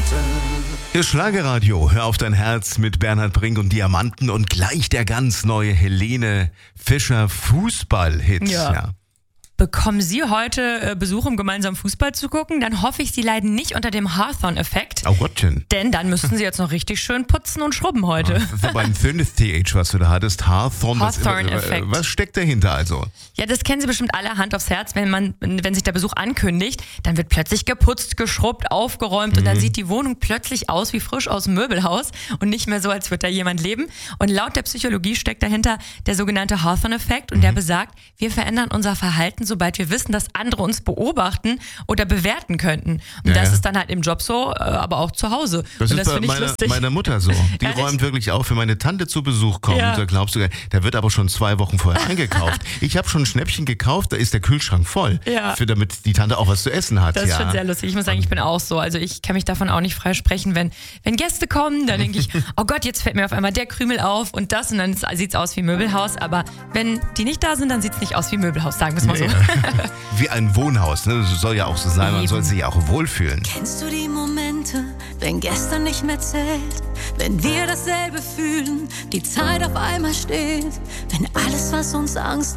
Hier Schlagerradio, hör auf dein Herz mit Bernhard Brink und Diamanten und gleich der ganz neue Helene Fischer Fußball-Hit. Ja. Bekommen Sie heute Besuch, um gemeinsam Fußball zu gucken? Dann hoffe ich, Sie leiden nicht unter dem Hawthorne-Effekt. Oh Gottchen. Denn dann müssten Sie jetzt noch richtig schön putzen und schrubben heute. Das war ein schönes TH, was du da hattest. Hawthorne-Effekt. Was steckt dahinter also? Ja, das kennen Sie bestimmt alle, Hand aufs Herz. Wenn sich der Besuch ankündigt, dann wird plötzlich geputzt, geschrubbt, aufgeräumt und dann sieht die Wohnung plötzlich aus wie frisch aus dem Möbelhaus und nicht mehr so, als würde da jemand leben. Und laut der Psychologie steckt dahinter der sogenannte Hawthorne-Effekt und der besagt, wir verändern unser Verhalten, sobald wir wissen, dass andere uns beobachten oder bewerten könnten. Und das ist dann halt im Job so, aber auch zu Hause. Das und ist das bei meiner Mutter so. Die räumt wirklich auf, wenn meine Tante zu Besuch kommt. Ja. Da glaubst du gar nicht, da wird aber schon 2 Wochen vorher eingekauft. Ich habe schon ein Schnäppchen gekauft, da ist der Kühlschrank voll. Ja. Damit die Tante auch was zu essen hat. Das ist schon sehr lustig. Ich muss sagen, ich bin auch so. Also ich kann mich davon auch nicht freisprechen. Wenn Gäste kommen, dann denke ich, oh Gott, jetzt fällt mir auf einmal der Krümel auf und das und dann sieht es aus wie Möbelhaus. Aber wenn die nicht da sind, dann sieht es nicht aus wie Möbelhaus, sagen wir es mal so. Ja. Wie ein Wohnhaus, ne? Das soll ja auch so sein, man soll sich ja auch wohlfühlen. Kennst du die Momente, wenn gestern nicht mehr zählt? Wenn wir dasselbe fühlen, die Zeit auf einmal steht, wenn alles, was uns Angst